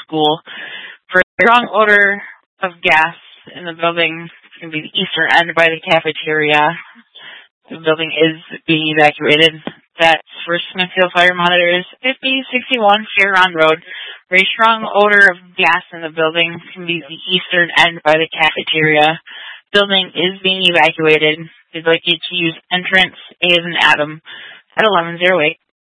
school. For a strong odor of gas in the building, it's going to be the eastern end by the cafeteria. The building is being evacuated. That's for Smithfield Fire Monitors, 5061 Fairground Road. Very strong odor of gas in the building can be the eastern end by the cafeteria. Building is being evacuated. They'd like you to use entrance A as in Adam at 1108.